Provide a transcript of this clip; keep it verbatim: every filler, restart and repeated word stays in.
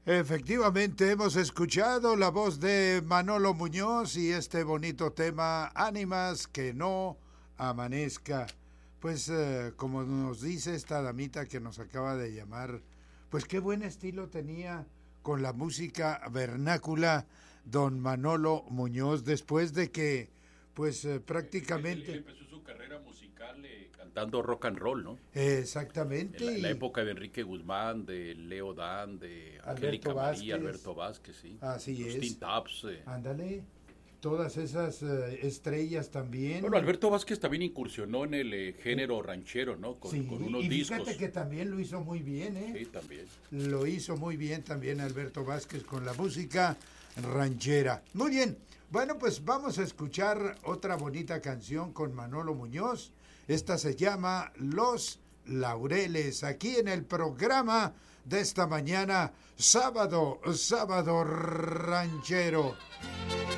Efectivamente, hemos escuchado la voz de Manolo Muñoz y este bonito tema, Ánimas que no amanezca. Pues eh, como nos dice esta damita que nos acaba de llamar, pues qué buen estilo tenía con la música vernácula don Manolo Muñoz, después de que pues eh, prácticamente... Él, él empezó su carrera musical eh, cantando rock and roll, ¿no? Exactamente. En la, en la época de Enrique Guzmán, de Leo Dan, de Angélica María, Alberto Vázquez, sí. Así Los es. Teen Tops. Eh. Ándale. Todas esas eh, estrellas también. Bueno, Alberto Vázquez también incursionó en el eh, género ranchero, ¿no? Con, sí, con unos y discos. Fíjate que también lo hizo muy bien, ¿eh? Sí, también. Lo hizo muy bien también Alberto Vázquez con la música ranchera. Muy bien. Bueno, pues vamos a escuchar otra bonita canción con Manolo Muñoz. Esta se llama Los Laureles, aquí en el programa de esta mañana, sábado, sábado ranchero.